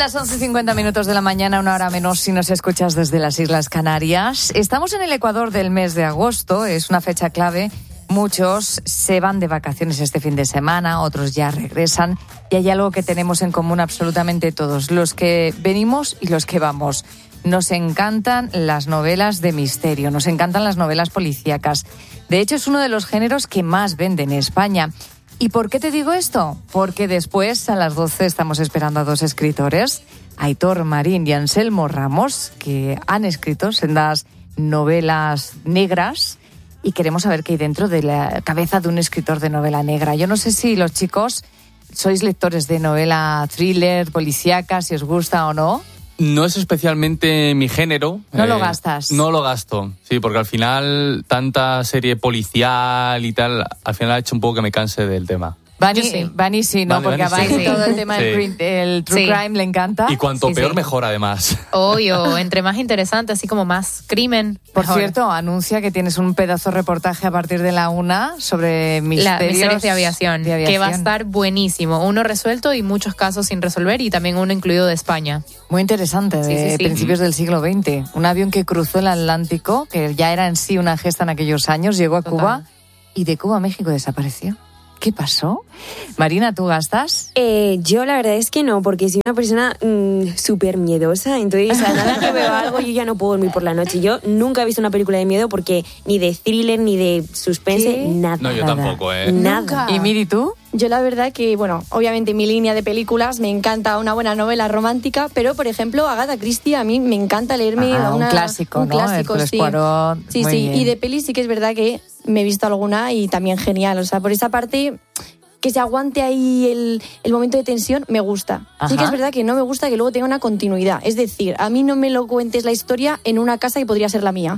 las 11:50 de la mañana, una hora menos si nos escuchas desde las Islas Canarias. Estamos en el Ecuador del mes de agosto, es una fecha clave. Muchos se van de vacaciones este fin de semana, otros ya regresan. Y hay algo que tenemos en común absolutamente todos, los que venimos y los que vamos. Nos encantan las novelas de misterio, nos encantan las novelas policíacas. De hecho, es uno de los géneros que más venden en España. ¿Y por qué te digo esto? Porque después, a las 12, estamos esperando a dos escritores, Aitor Marín y Anselmo Ramos, que han escrito sendas novelas negras y queremos saber qué hay dentro de la cabeza de un escritor de novela negra. Yo no sé si los chicos sois lectores de novela thriller, policíaca, si os gusta o no. No es especialmente mi género. ¿No lo gastas? No lo gasto, sí, porque al final tanta serie policial y tal, al final ha hecho un poco que me canse del tema. Vani sí, ¿no? Porque a Vani todo el tema del true crime le encanta. Y cuanto peor, mejor, además. Obvio, entre más interesante, así como más crimen. Por cierto, anuncia que tienes un pedazo de reportaje a partir de la 1 sobre misterios de aviación, que va a estar buenísimo. Uno resuelto y muchos casos sin resolver, y también uno incluido de España. Muy interesante, de principios del siglo XX. Un avión que cruzó el Atlántico, que ya era en sí una gesta en aquellos años, llegó a Cuba y de Cuba a México desapareció. ¿Qué pasó? Marina, ¿tú gastas? Yo la verdad es que no, porque soy una persona súper miedosa, entonces a nada que veo algo yo ya no puedo dormir por la noche. Yo nunca he visto una película de miedo porque ni de thriller ni de suspense, nada. No, yo tampoco, Nada. ¿Y Miri, tú? Yo la verdad que, bueno, obviamente mi línea de películas me encanta una buena novela romántica, pero por ejemplo Agatha Christie a mí me encanta leerme un clásico, un ¿no? clásico, Hércules Poirot. Sí, sí. Y de pelis sí que es verdad que me he visto alguna y también genial. O sea, por esa parte que se aguante ahí el momento de tensión, me gusta. Ajá. Sí que es verdad que no me gusta que luego tenga una continuidad. Es decir, a mí no me lo cuentes la historia en una casa que podría ser la mía.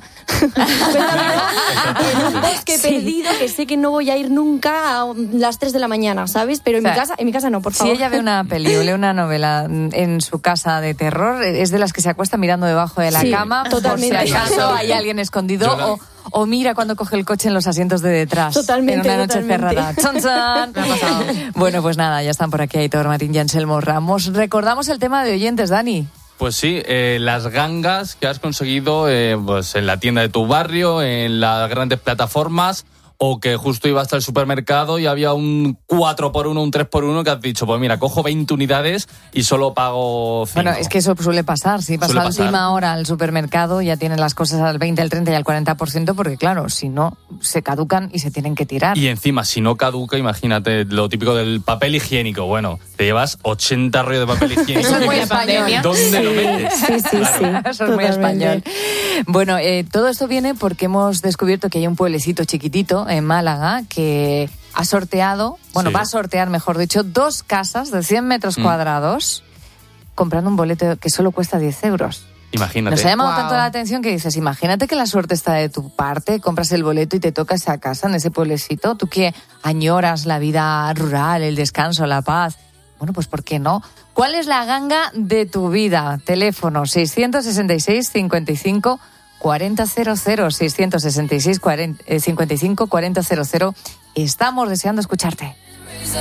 En un bosque perdido que sé que no voy a ir nunca a las 3 de la mañana, ¿sabes? Pero en mi casa no, por favor. Si ella ve una peli o lee una novela en su casa de terror, es de las que se acuesta mirando debajo de la cama, totalmente. por si acaso hay alguien escondido, o mira cuando coge el coche en los asientos de detrás. Totalmente. En una noche cerrada. ¡Chan, chan! Me ha pasado. Bueno, pues nada, ya están por aquí Aitor Marín y Anselmo Ramos. Recordamos el tema de oyentes, Dani. Pues sí, las gangas que has conseguido pues en la tienda de tu barrio, en las grandes plataformas, o que justo iba hasta el supermercado y había un 4x1, un 3x1 que has dicho, pues mira, cojo 20 unidades y solo pago 5. Bueno, es que eso suele pasar, si vas a la última hora al supermercado ya tienen las cosas al 20, al 30 y al 40%, porque claro, si no, se caducan y se tienen que tirar. Y encima, si no caduca, imagínate lo típico del papel higiénico. Bueno, te llevas 80 rollos de papel higiénico. Eso es muy español. ¿Dónde lo metes? Sí. Eso es muy español. Bueno, todo esto viene porque hemos descubierto que hay un pueblecito chiquitito en Málaga que ha sorteado, va a sortear, mejor dicho, 2 casas de 100 metros cuadrados comprando un boleto que solo cuesta 10 euros. Imagínate. Nos ha llamado tanto la atención que dices, imagínate que la suerte está de tu parte, compras el boleto y te toca esa casa en ese pueblecito, tú que añoras la vida rural, el descanso, la paz. Bueno, pues ¿por qué no? ¿Cuál es la ganga de tu vida? Teléfono 666 55 4000, 666 55 4000. Estamos deseando escucharte.